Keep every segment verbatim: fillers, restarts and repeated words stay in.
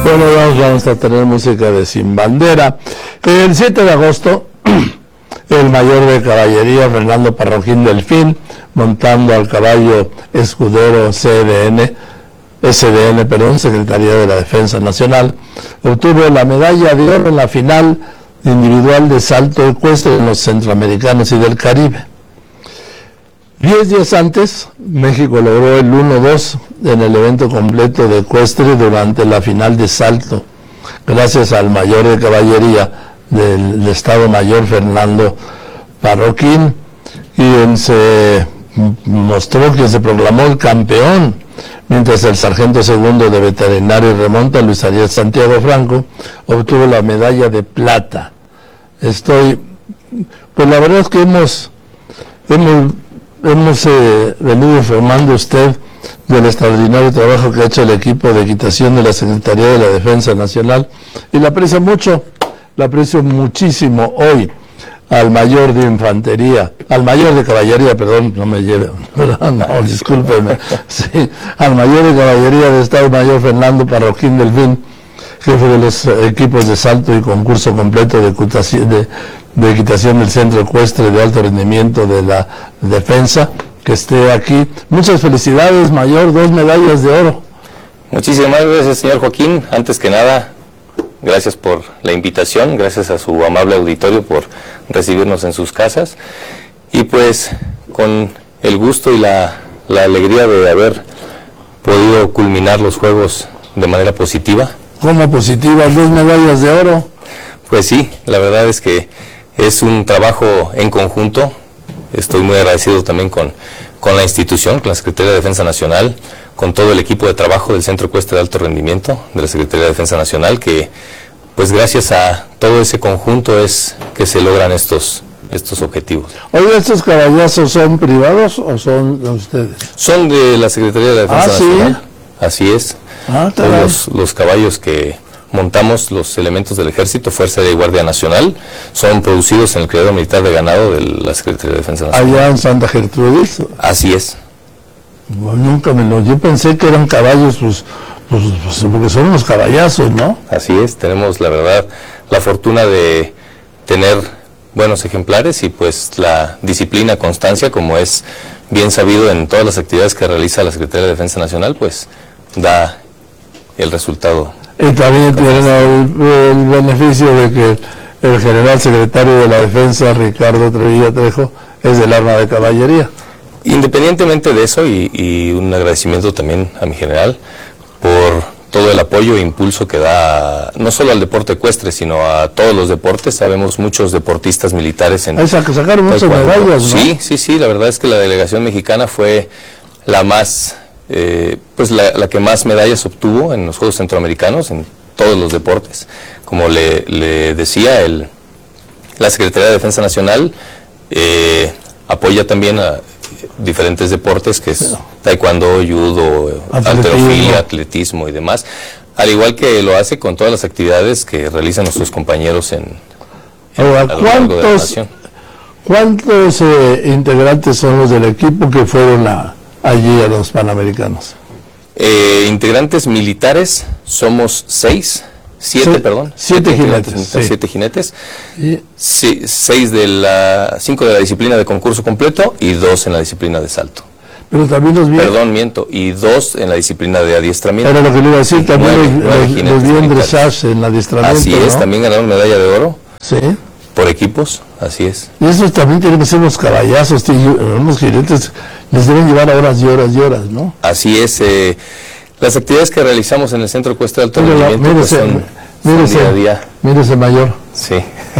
Bueno, vamos, vamos a tener música de Sin Bandera. El siete de agosto, el mayor de caballería, Fernando Parroquín Delfín, montando al caballo escudero C D N, S D N, perdón, Secretaría de la Defensa Nacional, obtuvo la medalla de oro en la final individual de salto ecuestre en los centroamericanos y del Caribe. Diez días antes, México logró el uno dos en el evento completo de ecuestre durante la final de salto, gracias al mayor de caballería del, del Estado Mayor, Fernando Parroquín, quien se mostró, quien se proclamó el campeón, mientras el sargento segundo de veterinario y remonta, Luis Ariel Santiago Franco, obtuvo la medalla de plata. Estoy, pues la verdad es que hemos, hemos Hemos eh, venido informando a usted del extraordinario trabajo que ha hecho el equipo de equitación de la Secretaría de la Defensa Nacional y la aprecio mucho, la aprecio muchísimo hoy al mayor de infantería, al mayor de caballería, perdón, no me lleve, no, discúlpeme, sí, al mayor de caballería de Estado Mayor Fernando Parroquín Delfín, jefe de los equipos de salto y concurso completo de equitación, de, de equitación del Centro Ecuestre de Alto Rendimiento de la Defensa, que esté aquí. Muchas felicidades, mayor, dos medallas de oro. Muchísimas gracias, señor Joaquín. Antes que nada, gracias por la invitación, gracias a su amable auditorio por recibirnos en sus casas, y pues con el gusto y la, la alegría de haber podido culminar los Juegos de manera positiva. ¿Cómo positiva? ¿Dos medallas de oro? Pues sí, la verdad es que es un trabajo en conjunto. Estoy muy agradecido también con, con la institución, con la Secretaría de Defensa Nacional, con todo el equipo de trabajo del Centro Ecuestre de Alto Rendimiento de la Secretaría de Defensa Nacional, que pues gracias a todo ese conjunto es que se logran estos, estos objetivos. Oye, ¿estos caballazos son privados o son de ustedes? Son de la Secretaría de Defensa ¿Ah, Nacional. Sí? Así es. Ah, Todos los, los caballos que montamos, los elementos del Ejército, Fuerza Aérea y Guardia Nacional, son producidos en el criadero militar de ganado de la Secretaría de Defensa Nacional. Allá en Santa Gertrudis. Así es. Bueno, nunca me lo... Yo pensé que eran caballos, pues, pues, pues, porque son unos caballazos, ¿no? Así es. Tenemos, la verdad, la fortuna de tener buenos ejemplares y pues la disciplina, constancia, como es bien sabido en todas las actividades que realiza la Secretaría de Defensa Nacional, pues da el resultado. Y también tienen el, el beneficio de que el general secretario de la Defensa, Ricardo Trevilla Trejo, es del arma de caballería. Independientemente de eso, y, y un agradecimiento también a mi general por todo el apoyo e impulso que da no solo al deporte ecuestre, sino a todos los deportes. Sabemos muchos deportistas militares en... Ahí sacaron muchas medallas, ¿no? Sí, sí, sí, la verdad es que la delegación mexicana fue la más... Eh, pues la, la que más medallas obtuvo en los Juegos Centroamericanos, en todos los deportes. Como le, le decía, el, la Secretaría de Defensa Nacional eh, apoya también a diferentes deportes, que es taekwondo, judo, halterofilia, atletismo y demás, al igual que lo hace con todas las actividades que realizan nuestros compañeros en, en Ahora, a lo largo de la ¿cuántos, nación. ¿cuántos eh, integrantes son los del equipo que fueron a allí a los Panamericanos? Eh, integrantes militares somos seis, siete, Se, perdón. Siete, siete jinetes. jinetes. Sí. Siete jinetes. Y, sí, seis de la, cinco de la disciplina de concurso completo y dos en la disciplina de salto. pero también los vi. Perdón, miento, y dos en la disciplina de adiestramiento. Era lo que le iba a decir, también nueve, los, nueve los, jinetes los vi en militares. dressage, en adiestramiento. Así es, ¿no? también ganaron medalla de oro. Sí. Por equipos, así es. Y esos también tienen que ser unos caballazos, tío, unos jinetes, les deben llevar horas y horas y horas, ¿no? Así es. Eh, las actividades que realizamos en el Centro Ecuestre de Alto Mírala, Rendimiento pues, mírese, son, mírese, son día a día. Mírese, mayor. Sí.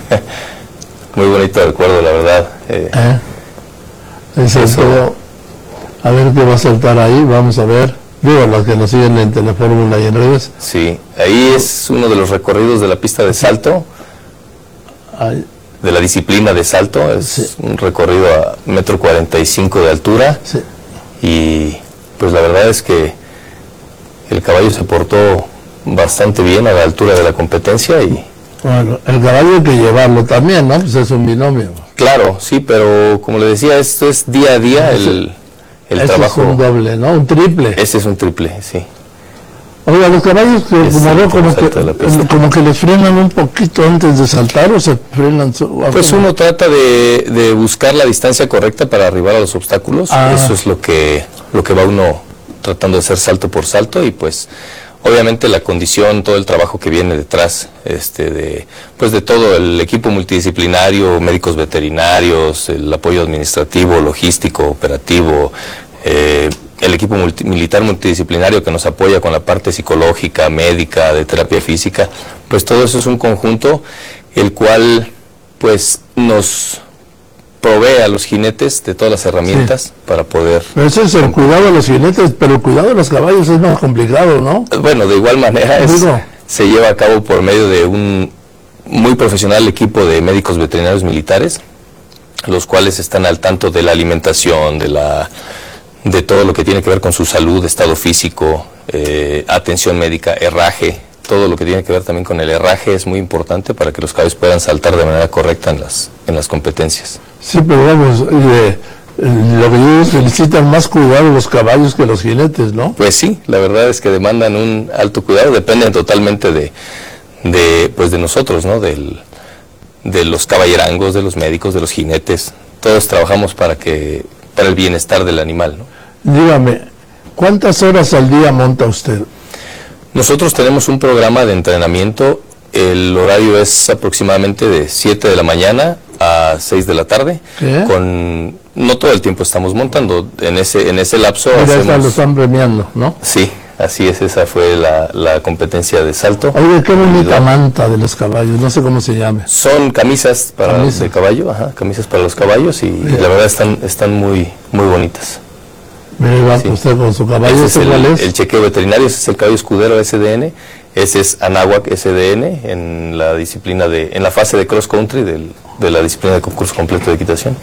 Muy bonito recuerdo, la verdad. Eh, ¿Eh? Ese es todo. A ver qué va a saltar ahí, vamos a ver. Digo, los que nos siguen en Telefórmula y en redes. Sí, ahí es uno de los recorridos de la pista de salto. Ahí. De la disciplina de salto, es sí. un recorrido a metro cuarenta y cinco de altura, sí. Y pues la verdad es que el caballo se portó bastante bien a la altura de la competencia y... Bueno, el caballo hay que llevarlo también, ¿no? Pues es un binomio. Claro, sí, pero como le decía, esto es día a día el, el ese trabajo. Es un doble, ¿no? Un triple. Ese es un triple, sí. Oiga, los caballos que, como, veo, como, que, como que les frenan un poquito antes de saltar o se frenan. Pues uno trata de, de buscar la distancia correcta para arribar a los obstáculos. Ah. Eso es lo que, lo que va uno tratando de hacer salto por salto, y pues obviamente la condición, todo el trabajo que viene detrás, este, de, pues de todo el equipo multidisciplinario, médicos veterinarios, el apoyo administrativo, logístico, operativo, eh, el equipo multi, militar multidisciplinario que nos apoya con la parte psicológica, médica, de terapia física, pues todo eso es un conjunto el cual pues nos provee a los jinetes de todas las herramientas, sí, para poder... Pero ese es el cuidado de los jinetes, pero el cuidado de los caballos es más complicado, ¿no? Bueno, de igual manera es, se lleva a cabo por medio de un muy profesional equipo de médicos veterinarios militares, los cuales están al tanto de la alimentación, de la... de todo lo que tiene que ver con su salud, estado físico, eh, atención médica, herraje, todo lo que tiene que ver también con el herraje es muy importante para que los caballos puedan saltar de manera correcta en las, en las competencias. Sí, pero vamos, eh, lo que ellos necesitan más cuidado los caballos que los jinetes, ¿no? Pues sí, la verdad es que demandan un alto cuidado, dependen totalmente de, de pues de nosotros, ¿no? Del, de los caballerangos, de los médicos, de los jinetes, todos trabajamos para que para el bienestar del animal, ¿no? Dígame, ¿cuántas horas al día monta usted? Nosotros tenemos un programa de entrenamiento, el horario es aproximadamente de siete de la mañana a seis de la tarde. ¿Qué? Con no todo el tiempo estamos montando, en ese en ese lapso Mira, hacemos... lo están premiando, ¿no? Sí, así es, esa fue la, la competencia de salto. Oye, qué bonita manta de los caballos, no sé cómo se llame. Son camisas para ¿Camisas? de caballo, ajá, camisas para los caballos, y, y la verdad están están muy muy bonitas. Mire, va sí. usted con su caballo, ese es el, es? el chequeo veterinario, ese es el caballo escudero S D N, ese es Anáhuac S D N en la disciplina de, en la fase de cross country del, de la disciplina de concurso completo de equitación.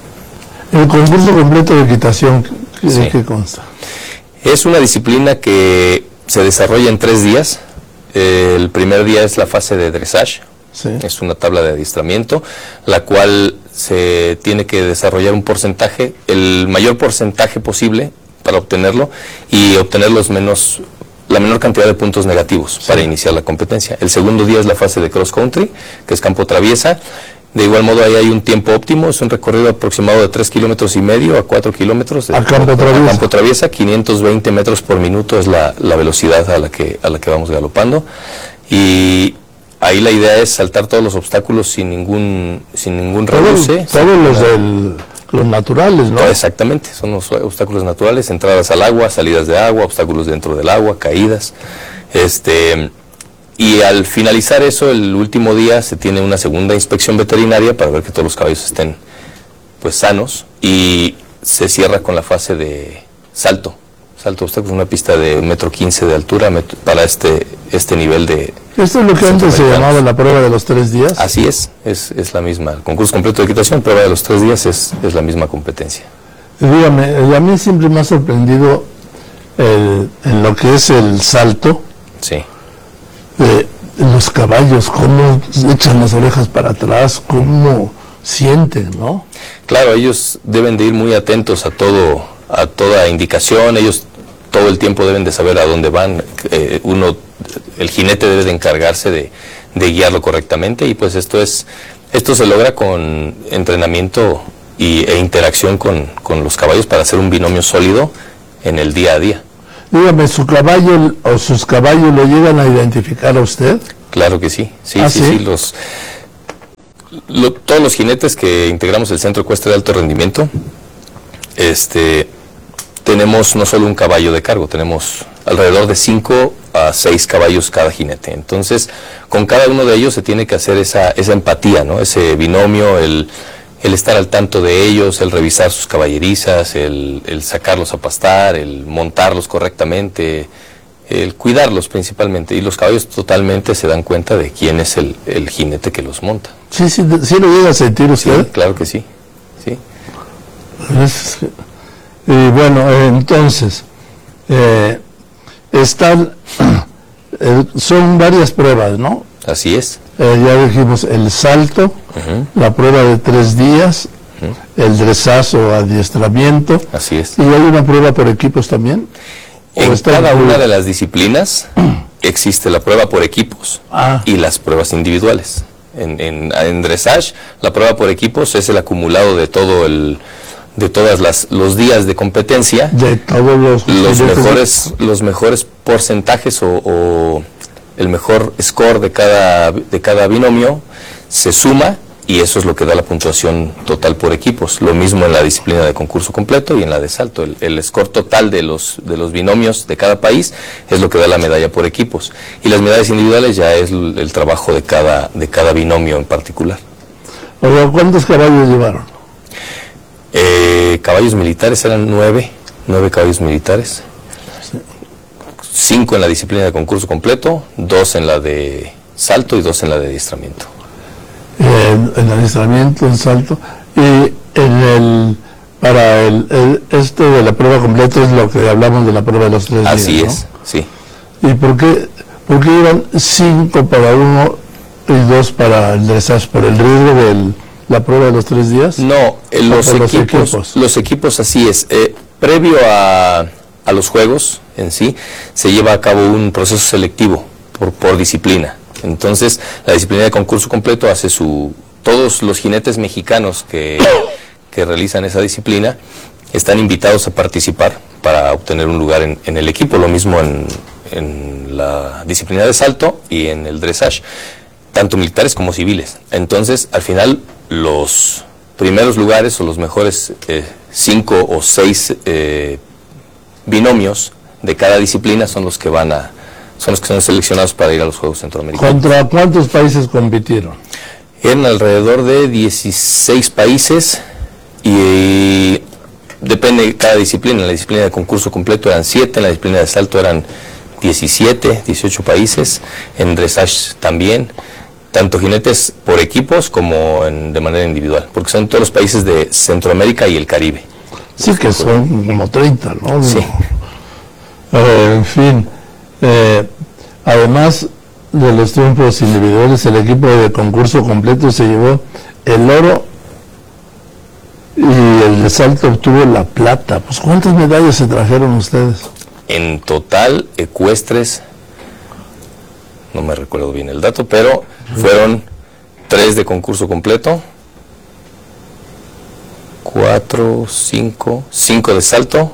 El concurso completo de equitación, ¿de sí. qué consta? Es una disciplina que se desarrolla en tres días. El primer día es la fase de dressage, sí. es una tabla de adiestramiento, la cual se tiene que desarrollar un porcentaje, el mayor porcentaje posible para obtenerlo y obtener los menos, la menor cantidad de puntos negativos sí. para iniciar la competencia. El segundo día es la fase de cross country, que es campo traviesa. De igual modo ahí hay un tiempo óptimo, es un recorrido aproximado de tres kilómetros y medio a cuatro kilómetros. A campo traviesa. A campo traviesa, quinientos veinte metros por minuto es la, la velocidad a la que a la que vamos galopando. Y ahí la idea es saltar todos los obstáculos sin ningún sin ningún rebuce. Todos los del, los naturales, ¿no? Exactamente, son los obstáculos naturales, entradas al agua, salidas de agua, obstáculos dentro del agua, caídas. Este... Y al finalizar eso, el último día se tiene una segunda inspección veterinaria para ver que todos los caballos estén pues sanos, y se cierra con la fase de salto. Salto obstáculos, una pista de un metro quince de altura metro, para este este nivel de... ¿Esto es lo que antes se llamaba la prueba de los tres días? Así es, es, es la misma. El concurso completo de equitación, prueba de los tres días, es, es la misma competencia. Dígame, a mí siempre me ha sorprendido el, en lo que es el salto. Sí. Eh, los caballos, cómo echan las orejas para atrás, cómo sienten, ¿no? Claro, ellos deben de ir muy atentos a todo, a toda indicación, ellos todo el tiempo deben de saber a dónde van, eh, uno, el jinete debe de encargarse de, de guiarlo correctamente, y pues esto es, esto se logra con entrenamiento y, e interacción con, con los caballos para hacer un binomio sólido en el día a día. Dígame, ¿su caballo o sus caballos lo llegan a identificar a usted? Claro que sí, sí, ¿Ah, sí, sí? sí, los, lo, todos los jinetes que integramos el Centro Ecuestre de Alto Rendimiento, este, tenemos no solo un caballo de cargo, tenemos alrededor de cinco a seis caballos cada jinete. Entonces, con cada uno de ellos se tiene que hacer esa, esa empatía, ¿no? Ese binomio, el... el estar al tanto de ellos, el revisar sus caballerizas, el, el sacarlos a pastar, el montarlos correctamente, el cuidarlos principalmente. Y los caballos totalmente se dan cuenta de quién es el, el jinete que los monta. Sí, sí, sí lo llega a sentir usted. Sí, claro que sí. sí. Es, y bueno, eh, entonces, eh, están, eh, son varias pruebas, ¿no? Así es. Eh, ya dijimos el salto, uh-huh. la prueba de tres días, uh-huh. el dresazo, adiestramiento. Así es. ¿Y hay una prueba por equipos también? En cada una de las disciplinas existe la prueba por equipos ah. y las pruebas individuales. En, en, en dressage, la prueba por equipos es el acumulado de todo el de todas las los días de competencia, de todos los los mejores los mejores porcentajes o, o el mejor score de cada de cada binomio se suma y eso es lo que da la puntuación total por equipos. Lo mismo en la disciplina de concurso completo y en la de salto. El, el score total de los de los binomios de cada país es lo que da la medalla por equipos. Y las medallas individuales ya es el, el trabajo de cada de cada binomio en particular. Oye, ¿cuántos caballos llevaron? Eh, caballos militares eran nueve, nueve caballos militares. Sí. Cinco en la disciplina de concurso completo, dos en la de salto y dos en la de adiestramiento. En, en adiestramiento, en salto, y en el para el, el este de la prueba completa es lo que hablamos de la prueba de los tres días. Así ¿no? es, sí. ¿Y por qué, por qué iban cinco para uno y dos para el dressage? ¿Por el riesgo de la prueba de los tres días? No, eh, los, equipos, los equipos, los equipos así es. Eh, previo a, a los juegos en sí, se lleva a cabo un proceso selectivo por, por disciplina. Entonces, la disciplina de concurso completo hace su... Todos los jinetes mexicanos que, que realizan esa disciplina están invitados a participar para obtener un lugar en, en el equipo. Lo mismo en, en la disciplina de salto y en el dressage, tanto militares como civiles. Entonces, al final, los primeros lugares o los mejores eh, cinco o seis eh, binomios de cada disciplina son los que van a... son los que son seleccionados para ir a los Juegos Centroamericanos. ¿Contra cuántos países compitieron? Eran alrededor de dieciséis países y depende de cada disciplina. En la disciplina de concurso completo eran siete, en la disciplina de salto eran diecisiete, dieciocho países, en dressage también, tanto jinetes por equipos como en, de manera individual, porque son todos los países de Centroamérica y el Caribe. Sí, que son como treinta, ¿no? Sí. Eh, en fin. Eh, además de los triunfos individuales, el equipo de concurso completo se llevó el oro y el de salto obtuvo la plata. Pues ¿cuántas medallas se trajeron ustedes? En total, ecuestres, no me recuerdo bien el dato, pero fueron tres de concurso completo, cuatro, cinco, cinco de salto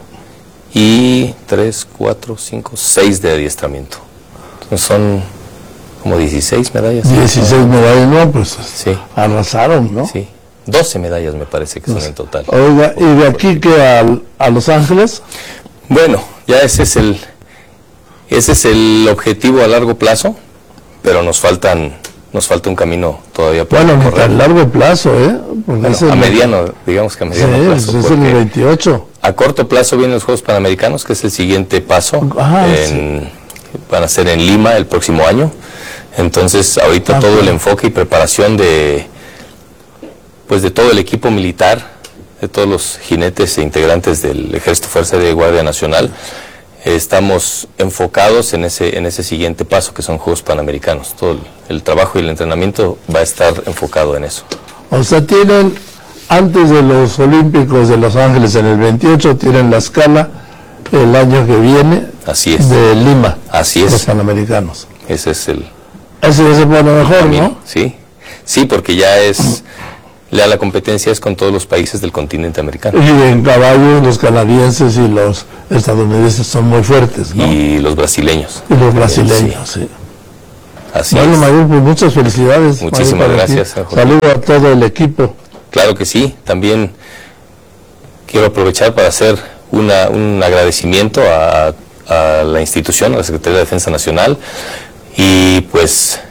y tres, cuatro, cinco, seis de adiestramiento. Entonces son como dieciséis medallas. dieciséis medallas, no, pues sí. Arrasaron, ¿no? Sí, doce medallas me parece que son en total. Oiga, ¿y de aquí que a, a Los Ángeles? Bueno, ya ese es el ese es el objetivo a largo plazo, pero nos faltan nos falta un camino todavía por Bueno, ni tan largo plazo, ¿eh? Bueno, a mediano, digamos que a mediano sí, plazo. Es el veintiocho. A corto plazo vienen los Juegos Panamericanos, que es el siguiente paso. Ah, en, sí. Van a ser en Lima el próximo año. Entonces, ahorita ah, todo sí. el enfoque y preparación de pues de todo el equipo militar, de todos los jinetes e integrantes del Ejército, Fuerza Aérea y Guardia Nacional, estamos enfocados en ese en ese siguiente paso, que son Juegos Panamericanos. Todo el, el trabajo y el entrenamiento va a estar enfocado en eso. O sea, tienen, antes de los Olímpicos de Los Ángeles en el veintiocho, tienen la escala el año que viene. Así es. De Lima. Así es. Los Panamericanos. Ese es el... Ese ya se pone mejor, ¿no? Sí, sí, porque ya es... La, la competencia es con todos los países del continente americano. Y en caballos los canadienses y los estadounidenses son muy fuertes, ¿no? Y los brasileños. Y los brasileños, sí. sí. Así bueno, es. Mayor, pues muchas felicidades. Muchísimas Mayor, gracias. Saludo a todo el equipo. Claro que sí. También quiero aprovechar para hacer una, un agradecimiento a, a la institución, a la Secretaría de Defensa Nacional, y pues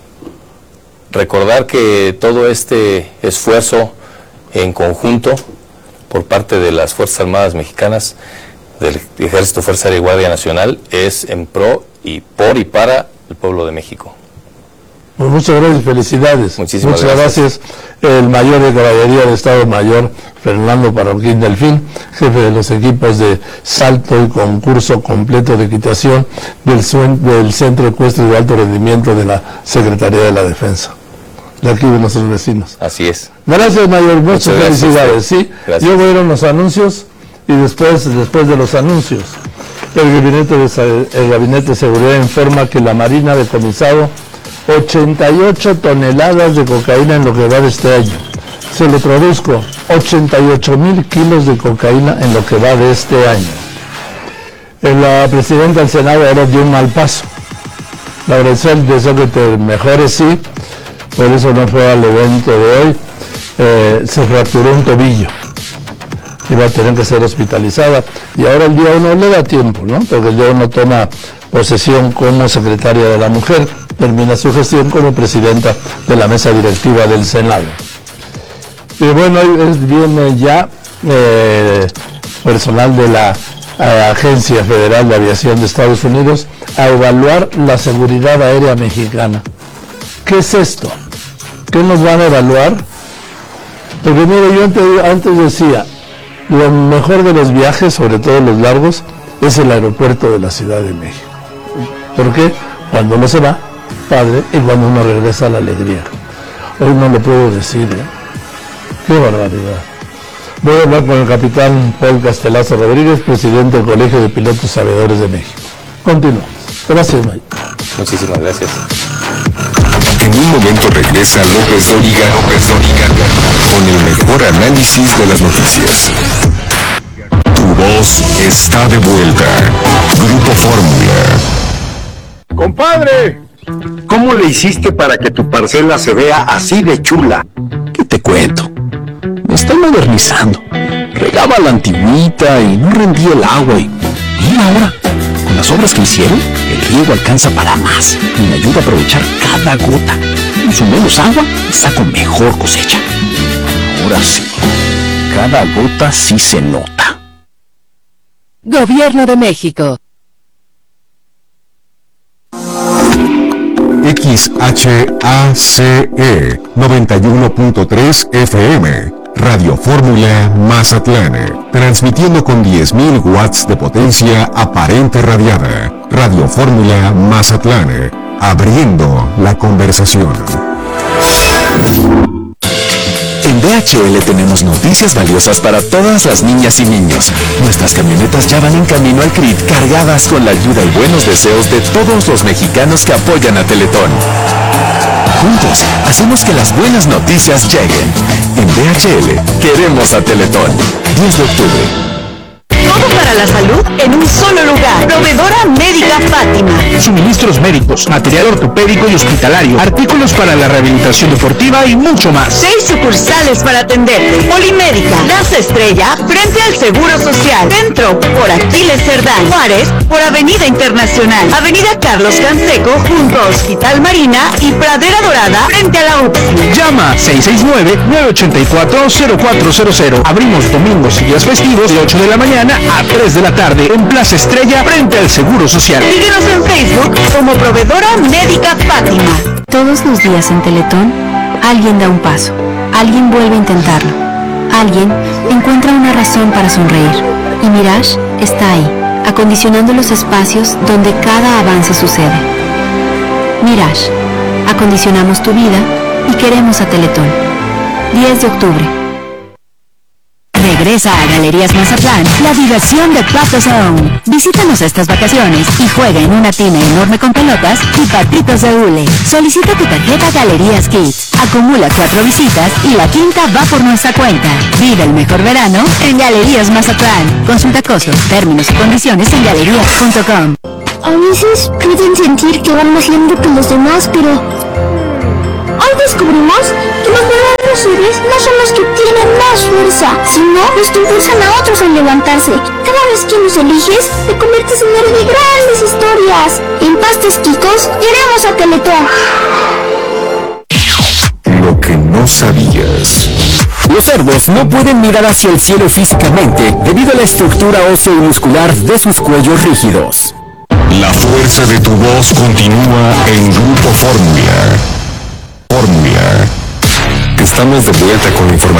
recordar que todo este esfuerzo en conjunto por parte de las Fuerzas Armadas Mexicanas, del Ejército, Fuerza Aérea y Guardia Nacional, es en pro y por y para el pueblo de México. Pues muchas gracias, felicidades. Muchísimas muchas gracias. gracias. El mayor de caballería del Estado Mayor, Fernando Parroquín Delfín, jefe de los equipos de salto y concurso completo de equitación del, del Centro Ecuestre de Alto Rendimiento de la Secretaría de la Defensa, de aquí de nuestros vecinos. Así es. Gracias, Mayor, muchas, muchas felicidades. Gracias. Sí, gracias. Yo voy a ir a los anuncios y después, después de los anuncios El gabinete, de, el gabinete de Seguridad informa que la Marina ha decomisado ochenta y ocho toneladas de cocaína en lo que va de este año. Se le traduzco, ochenta y ocho mil kilos de cocaína en lo que va de este año. La presidenta del Senado ahora dio un mal paso. Laura Isfel deseó que te mejores, sí, por eso no fue al evento de hoy. Eh, se fracturó un tobillo. Iba a tener que ser hospitalizada. Y ahora el día uno le da tiempo, ¿no? Porque el día uno toma posesión como secretaria de la Mujer. Termina su gestión como presidenta de la mesa directiva del Senado. Y bueno, viene ya eh, personal de la eh, Agencia Federal de Aviación de Estados Unidos a evaluar la seguridad aérea mexicana. ¿Qué es esto? ¿Qué nos van a evaluar? Porque mire, yo antes, antes decía, lo mejor de los viajes, sobre todo los largos, es el aeropuerto de la Ciudad de México. ¿Por qué? Cuando uno se va, padre, y cuando uno regresa, la alegría. Hoy no lo puedo decir, ¿eh? ¡Qué barbaridad! Voy a hablar con el capitán Paul Castelazo Rodríguez, presidente del Colegio de Pilotos Aviadores de México. Continuamos. Gracias, Mike. Muchísimas gracias. En un momento regresa López Dóriga, López Dóriga, con el mejor análisis de las noticias. Tu voz está de vuelta. Grupo Fórmula. ¡Compadre! ¿Cómo le hiciste para que tu parcela se vea así de chula? ¿Qué te cuento? Me estoy modernizando. Regaba la antigüita y no rendía el agua y... Mira ahora, con las obras que hicieron, el riego alcanza para más y me ayuda a aprovechar cada gota. Uso menos agua y saco mejor cosecha. Ahora sí, cada gota sí se nota. Gobierno de México. X H A C E noventa y uno punto tres F M, Radio Fórmula Mazatlán, transmitiendo con diez mil watts de potencia aparente radiada. Radio Fórmula Mazatlán, abriendo la conversación. En D H L tenemos noticias valiosas para todas las niñas y niños. Nuestras camionetas ya van en camino al C R I T cargadas con la ayuda y buenos deseos de todos los mexicanos que apoyan a Teletón. Juntos, hacemos que las buenas noticias lleguen. En D H L, queremos a Teletón. diez de octubre. Todo para la salud en un solo lugar. Proveedora Médica Fátima. Suministros médicos, material ortopédico y hospitalario, artículos para la rehabilitación deportiva y mucho más. Seis sucursales para atenderte. Polimédica, Plaza Estrella, frente al Seguro Social. Centro, por Aquiles Cerdán. Juárez, por Avenida Internacional. Avenida Carlos Canseco, junto a Hospital Marina y Pradera Dorada, frente a la U P S I. Llama seis seis nueve, nueve ocho cuatro, cero cuatro cero cero. Abrimos domingos y días festivos de ocho de la mañana a tres de la tarde en Plaza Estrella, frente al Seguro Social. Síguenos en Facebook como Proveedora Médica Fátima. Todos los días en Teletón, alguien da un paso, alguien vuelve a intentarlo, alguien encuentra una razón para sonreír. Y Mirage está ahí, acondicionando los espacios donde cada avance sucede. Mirage, acondicionamos tu vida y queremos a Teletón. diez de octubre. Regresa a Galerías Mazatlán, la diversión de Pato Zone. Visítanos estas vacaciones y juega en una tina enorme con pelotas y patitos de hule. Solicita tu tarjeta Galerías Kids. Acumula cuatro visitas y la quinta va por nuestra cuenta. Vive el mejor verano en Galerías Mazatlán. Consulta costos, términos y condiciones en galerías punto com. A veces pueden sentir que van más lento que los demás, pero... hoy descubrimos que los verdaderos héroes no son los que tienen más fuerza, sino los que impulsan a otros a levantarse. Cada vez que nos eliges, te conviertes en héroe de grandes historias. En Pastes Quicos, queremos a Teletón. Lo que no sabías. Los cerdos no pueden mirar hacia el cielo físicamente debido a la estructura óseo y muscular de sus cuellos rígidos. La fuerza de tu voz continúa en Grupo Fórmula. Fórmula. Estamos de vuelta con la información.